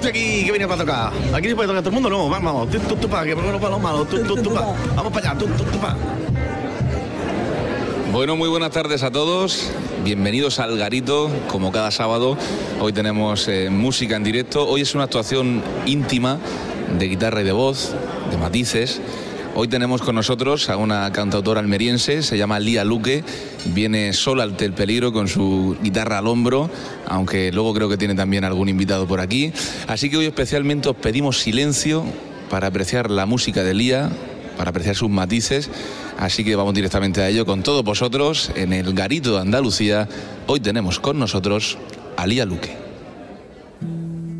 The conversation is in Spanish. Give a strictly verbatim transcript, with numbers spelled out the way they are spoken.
estoy aquí, que venía para tocar. Aquí se puede tocar todo el mundo, no, vamos, tú, tú, tú, pa, que primero para los malos, tú, tú, tú, pa. Vamos para allá, tú, tú, tú, pa. Bueno, muy buenas tardes a todos. Bienvenidos al Garito, como cada sábado. Hoy tenemos eh, música en directo. Hoy es una actuación íntima de guitarra y de voz, de matices. Hoy tenemos con nosotros a una cantautora almeriense, se llama Lía Luque, viene sola ante el peligro con su guitarra al hombro, aunque luego creo que tiene también algún invitado por aquí. Así que hoy especialmente os pedimos silencio para apreciar la música de Lía, para apreciar sus matices, así que vamos directamente a ello con todos vosotros en el Garito de Andalucía. Hoy tenemos con nosotros a Lía Luque.